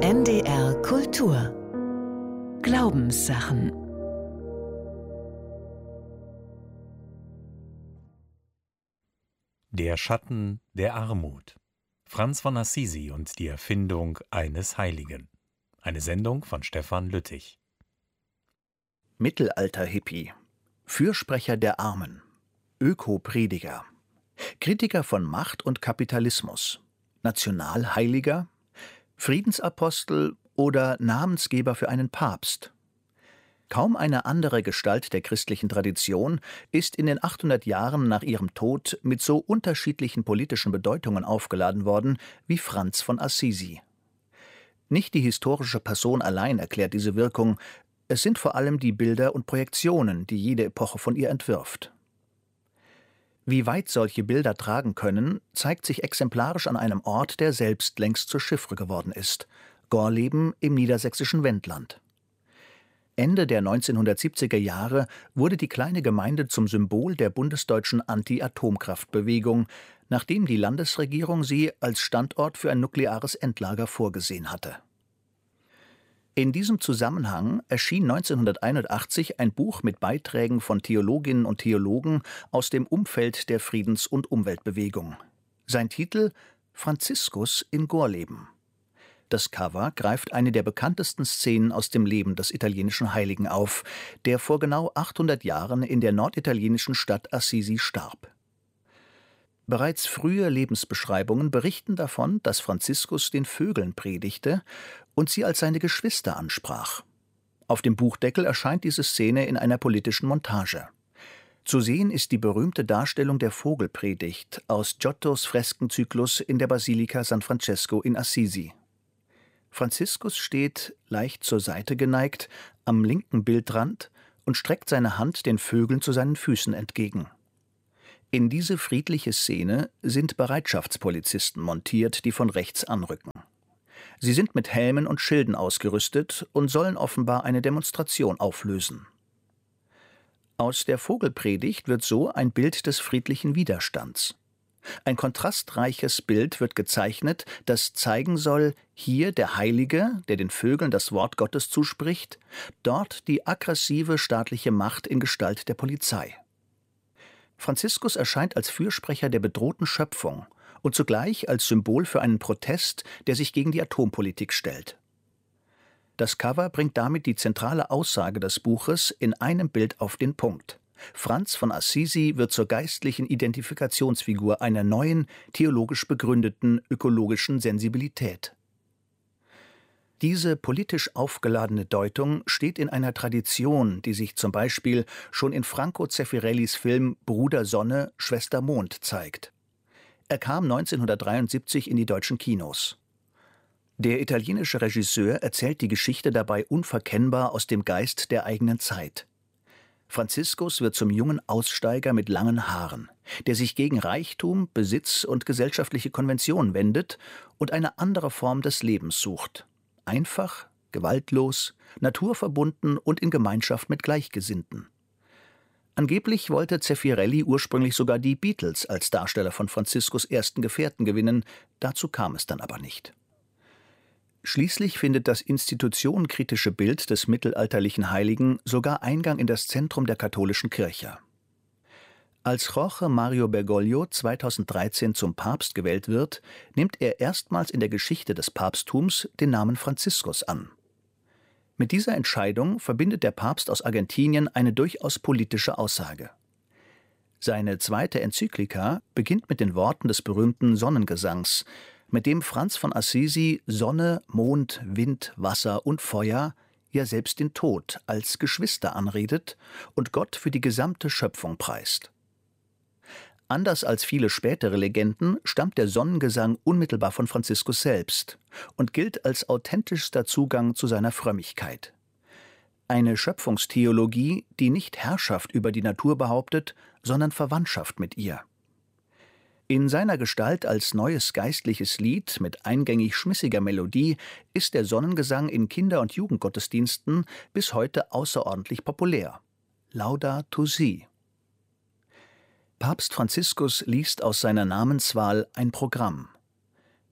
NDR Kultur Glaubenssachen. Der Schatten der Armut. Franz von Assisi und die Erfindung eines Heiligen. Eine Sendung von Stefan Lüttich. Mittelalter-Hippie, Fürsprecher der Armen, Öko-Prediger, Kritiker von Macht und Kapitalismus, Nationalheiliger, Friedensapostel oder Namensgeber für einen Papst. Kaum eine andere Gestalt der christlichen Tradition ist in den 800 Jahren nach ihrem Tod mit so unterschiedlichen politischen Bedeutungen aufgeladen worden wie Franz von Assisi. Nicht die historische Person allein erklärt diese Wirkung, es sind vor allem die Bilder und Projektionen, die jede Epoche von ihr entwirft. Wie weit solche Bilder tragen können, zeigt sich exemplarisch an einem Ort, der selbst längst zur Chiffre geworden ist: Gorleben im niedersächsischen Wendland. Ende der 1970er Jahre wurde die kleine Gemeinde zum Symbol der bundesdeutschen Anti-Atomkraftbewegung, nachdem die Landesregierung sie als Standort für ein nukleares Endlager vorgesehen hatte. In diesem Zusammenhang erschien 1981 ein Buch mit Beiträgen von Theologinnen und Theologen aus dem Umfeld der Friedens- und Umweltbewegung. Sein Titel: Franziskus in Gorleben. Das Cover greift eine der bekanntesten Szenen aus dem Leben des italienischen Heiligen auf, der vor genau 800 Jahren in der norditalienischen Stadt Assisi starb. Bereits frühe Lebensbeschreibungen berichten davon, dass Franziskus den Vögeln predigte und sie als seine Geschwister ansprach. Auf dem Buchdeckel erscheint diese Szene in einer politischen Montage. Zu sehen ist die berühmte Darstellung der Vogelpredigt aus Giottos Freskenzyklus in der Basilika San Francesco in Assisi. Franziskus steht, leicht zur Seite geneigt, am linken Bildrand und streckt seine Hand den Vögeln zu seinen Füßen entgegen. In diese friedliche Szene sind Bereitschaftspolizisten montiert, die von rechts anrücken. Sie sind mit Helmen und Schilden ausgerüstet und sollen offenbar eine Demonstration auflösen. Aus der Vogelpredigt wird so ein Bild des friedlichen Widerstands. Ein kontrastreiches Bild wird gezeichnet, das zeigen soll: hier der Heilige, der den Vögeln das Wort Gottes zuspricht, dort die aggressive staatliche Macht in Gestalt der Polizei. Franziskus erscheint als Fürsprecher der bedrohten Schöpfung und zugleich als Symbol für einen Protest, der sich gegen die Atompolitik stellt. Das Cover bringt damit die zentrale Aussage des Buches in einem Bild auf den Punkt. Franz von Assisi wird zur geistlichen Identifikationsfigur einer neuen, theologisch begründeten ökologischen Sensibilität. Diese politisch aufgeladene Deutung steht in einer Tradition, die sich zum Beispiel schon in Franco Zeffirellis Film Bruder Sonne, Schwester Mond zeigt. Er kam 1973 in die deutschen Kinos. Der italienische Regisseur erzählt die Geschichte dabei unverkennbar aus dem Geist der eigenen Zeit. Franziskus wird zum jungen Aussteiger mit langen Haaren, der sich gegen Reichtum, Besitz und gesellschaftliche Konventionen wendet und eine andere Form des Lebens sucht. Einfach, gewaltlos, naturverbunden und in Gemeinschaft mit Gleichgesinnten. Angeblich wollte Zeffirelli ursprünglich sogar die Beatles als Darsteller von Franziskus' ersten Gefährten gewinnen, dazu kam es dann aber nicht. Schließlich findet das institutionenkritische Bild des mittelalterlichen Heiligen sogar Eingang in das Zentrum der katholischen Kirche. Als Jorge Mario Bergoglio 2013 zum Papst gewählt wird, nimmt er erstmals in der Geschichte des Papsttums den Namen Franziskus an. Mit dieser Entscheidung verbindet der Papst aus Argentinien eine durchaus politische Aussage. Seine zweite Enzyklika beginnt mit den Worten des berühmten Sonnengesangs, mit dem Franz von Assisi Sonne, Mond, Wind, Wasser und Feuer, ja selbst den Tod, als Geschwister anredet und Gott für die gesamte Schöpfung preist. Anders als viele spätere Legenden stammt der Sonnengesang unmittelbar von Franziskus selbst und gilt als authentischster Zugang zu seiner Frömmigkeit. Eine Schöpfungstheologie, die nicht Herrschaft über die Natur behauptet, sondern Verwandtschaft mit ihr. In seiner Gestalt als neues geistliches Lied mit eingängig schmissiger Melodie ist der Sonnengesang in Kinder- und Jugendgottesdiensten bis heute außerordentlich populär. Laudato si. Papst Franziskus liest aus seiner Namenswahl ein Programm.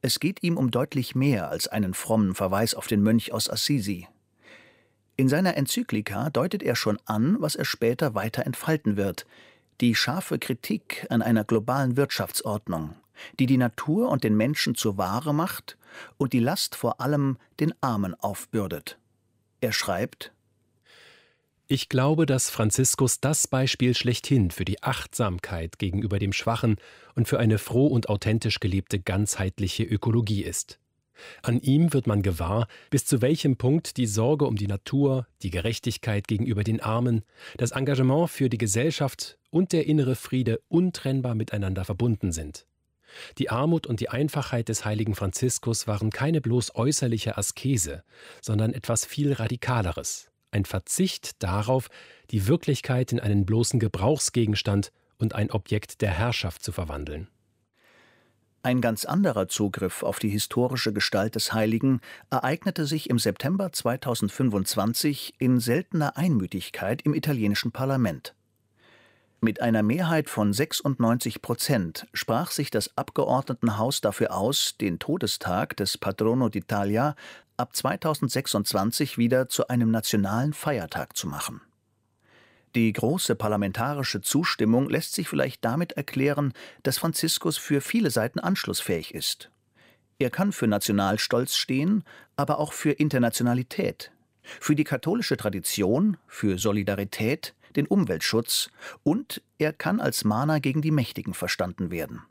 Es geht ihm um deutlich mehr als einen frommen Verweis auf den Mönch aus Assisi. In seiner Enzyklika deutet er schon an, was er später weiter entfalten wird: die scharfe Kritik an einer globalen Wirtschaftsordnung, die die Natur und den Menschen zur Ware macht und die Last vor allem den Armen aufbürdet. Er schreibt: Ich glaube, dass Franziskus das Beispiel schlechthin für die Achtsamkeit gegenüber dem Schwachen und für eine froh und authentisch gelebte ganzheitliche Ökologie ist. An ihm wird man gewahr, bis zu welchem Punkt die Sorge um die Natur, die Gerechtigkeit gegenüber den Armen, das Engagement für die Gesellschaft und der innere Friede untrennbar miteinander verbunden sind. Die Armut und die Einfachheit des heiligen Franziskus waren keine bloß äußerliche Askese, sondern etwas viel Radikaleres: ein Verzicht darauf, die Wirklichkeit in einen bloßen Gebrauchsgegenstand und ein Objekt der Herrschaft zu verwandeln. Ein ganz anderer Zugriff auf die historische Gestalt des Heiligen ereignete sich im September 2025 in seltener Einmütigkeit im italienischen Parlament. Mit einer Mehrheit von 96% sprach sich das Abgeordnetenhaus dafür aus, den Todestag des Patrono d'Italia ab 2026 wieder zu einem nationalen Feiertag zu machen. Die große parlamentarische Zustimmung lässt sich vielleicht damit erklären, dass Franziskus für viele Seiten anschlussfähig ist. Er kann für Nationalstolz stehen, aber auch für Internationalität, für die katholische Tradition, für Solidarität, den Umweltschutz, und er kann als Mahner gegen die Mächtigen verstanden werden.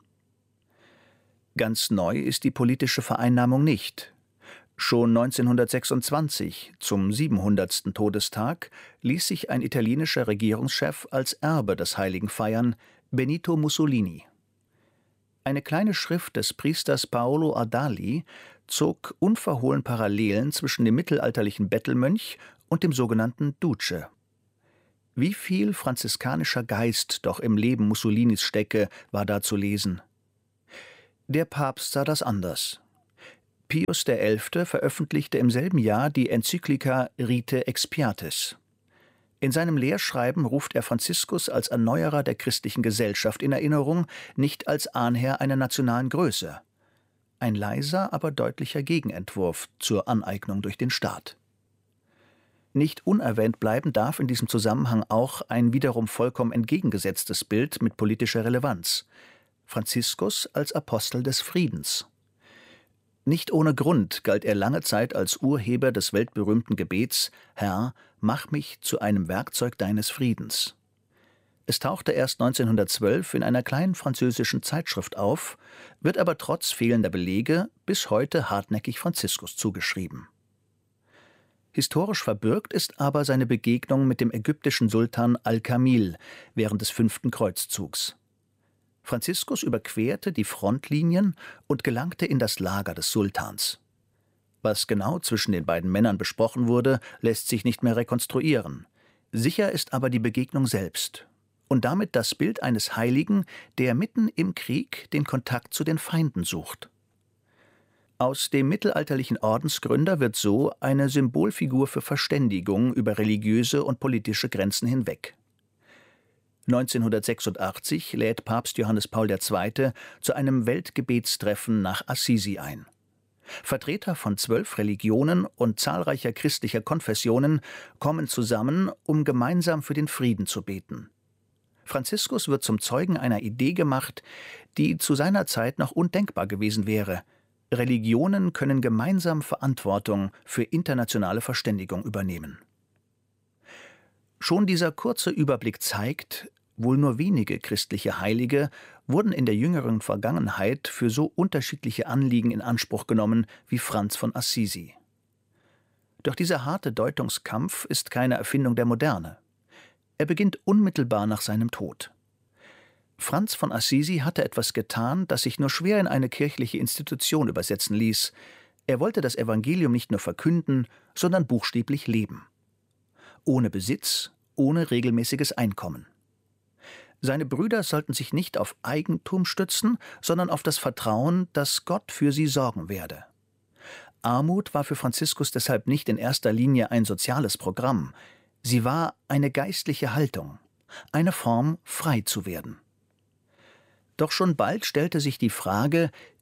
Ganz neu ist die politische Vereinnahmung nicht. Schon 1926, zum 700. Todestag, ließ sich ein italienischer Regierungschef als Erbe des Heiligen feiern, Benito Mussolini. Eine kleine Schrift des Priesters Paolo Ardali zog unverhohlen Parallelen zwischen dem mittelalterlichen Bettelmönch und dem sogenannten Duce. Wie viel franziskanischer Geist doch im Leben Mussolinis stecke, war da zu lesen. Der Papst sah das anders. Pius XI. Veröffentlichte im selben Jahr die Enzyklika Rite Expiatis. In seinem Lehrschreiben ruft er Franziskus als Erneuerer der christlichen Gesellschaft in Erinnerung, nicht als Ahnherr einer nationalen Größe. Ein leiser, aber deutlicher Gegenentwurf zur Aneignung durch den Staat. Nicht unerwähnt bleiben darf in diesem Zusammenhang auch ein wiederum vollkommen entgegengesetztes Bild mit politischer Relevanz: Franziskus als Apostel des Friedens. Nicht ohne Grund galt er lange Zeit als Urheber des weltberühmten Gebets: Herr, mach mich zu einem Werkzeug deines Friedens. Es tauchte erst 1912 in einer kleinen französischen Zeitschrift auf, wird aber trotz fehlender Belege bis heute hartnäckig Franziskus zugeschrieben. Historisch verbürgt ist aber seine Begegnung mit dem ägyptischen Sultan Al-Kamil während des 5. Kreuzzugs. Franziskus überquerte die Frontlinien und gelangte in das Lager des Sultans. Was genau zwischen den beiden Männern besprochen wurde, lässt sich nicht mehr rekonstruieren. Sicher ist aber die Begegnung selbst und damit das Bild eines Heiligen, der mitten im Krieg den Kontakt zu den Feinden sucht. Aus dem mittelalterlichen Ordensgründer wird so eine Symbolfigur für Verständigung über religiöse und politische Grenzen hinweg. 1986 lädt Papst Johannes Paul II. Zu einem Weltgebetstreffen nach Assisi ein. Vertreter von 12 Religionen und zahlreicher christlicher Konfessionen kommen zusammen, um gemeinsam für den Frieden zu beten. Franziskus wird zum Zeugen einer Idee gemacht, die zu seiner Zeit noch undenkbar gewesen wäre: Religionen können gemeinsam Verantwortung für internationale Verständigung übernehmen. Schon dieser kurze Überblick zeigt, wohl nur wenige christliche Heilige wurden in der jüngeren Vergangenheit für so unterschiedliche Anliegen in Anspruch genommen wie Franz von Assisi. Doch dieser harte Deutungskampf ist keine Erfindung der Moderne. Er beginnt unmittelbar nach seinem Tod. Franz von Assisi hatte etwas getan, das sich nur schwer in eine kirchliche Institution übersetzen ließ. Er wollte das Evangelium nicht nur verkünden, sondern buchstäblich leben. Ohne Besitz, ohne regelmäßiges Einkommen. Seine Brüder sollten sich nicht auf Eigentum stützen, sondern auf das Vertrauen, dass Gott für sie sorgen werde. Armut war für Franziskus deshalb nicht in erster Linie ein soziales Programm. Sie war eine geistliche Haltung, eine Form, frei zu werden. Doch schon bald stellte sich die Frage,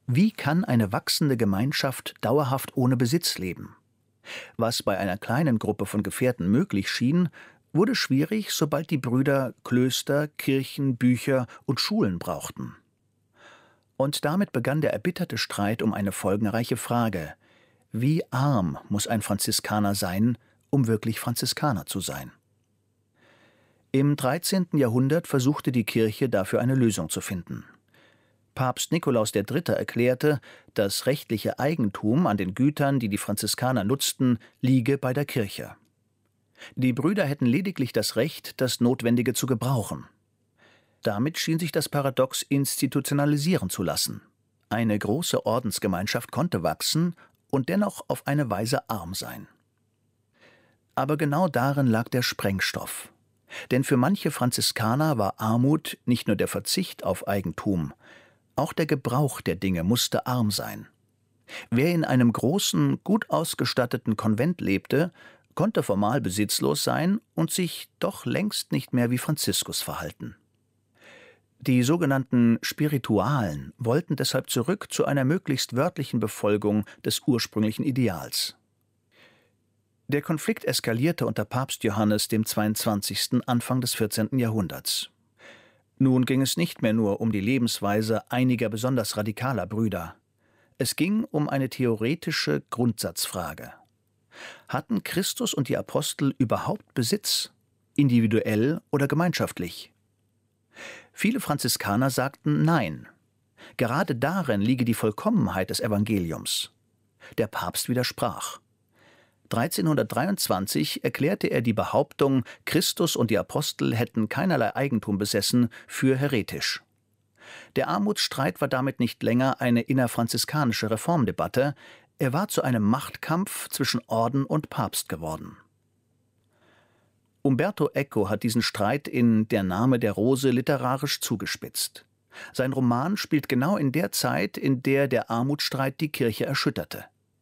Wie kann eine wachsende Gemeinschaft dauerhaft ohne Besitz leben? Was bei einer kleinen Gruppe von Gefährten möglich schien, wurde schwierig, sobald die Brüder Klöster, Kirchen, Bücher und Schulen brauchten. Und damit begann der erbitterte Streit um eine folgenreiche Frage: Wie arm muss ein Franziskaner sein, um wirklich Franziskaner zu sein? Im 13. Jahrhundert versuchte die Kirche dafür eine Lösung zu finden. Papst Nikolaus III. Erklärte, das rechtliche Eigentum an den Gütern, die die Franziskaner nutzten, liege bei der Kirche. Die Brüder hätten lediglich das Recht, das Notwendige zu gebrauchen. Damit schien sich das Paradox institutionalisieren zu lassen. Eine große Ordensgemeinschaft konnte wachsen und dennoch auf eine Weise arm sein. Aber genau darin lag der Sprengstoff. Denn für manche Franziskaner war Armut nicht nur der Verzicht auf Eigentum, auch der Gebrauch der Dinge musste arm sein. Wer in einem großen, gut ausgestatteten Konvent lebte, konnte formal besitzlos sein und sich doch längst nicht mehr wie Franziskus verhalten. Die sogenannten Spiritualen wollten deshalb zurück zu einer möglichst wörtlichen Befolgung des ursprünglichen Ideals. Der Konflikt eskalierte unter Papst Johannes dem 22. Anfang des 14. Jahrhunderts. Nun ging es nicht mehr nur um die Lebensweise einiger besonders radikaler Brüder. Es ging um eine theoretische Grundsatzfrage. Hatten Christus und die Apostel überhaupt Besitz, individuell oder gemeinschaftlich? Viele Franziskaner sagten Nein. Gerade darin liege die Vollkommenheit des Evangeliums. Der Papst widersprach. 1323 erklärte er die Behauptung, Christus und die Apostel hätten keinerlei Eigentum besessen, für häretisch. Der Armutsstreit war damit nicht länger eine innerfranziskanische Reformdebatte, er war zu einem Machtkampf zwischen Orden und Papst geworden. Umberto Eco hat diesen Streit in Der Name der Rose literarisch zugespitzt. Sein Roman spielt genau in der Zeit, in der der Armutsstreit die Kirche erschütterte.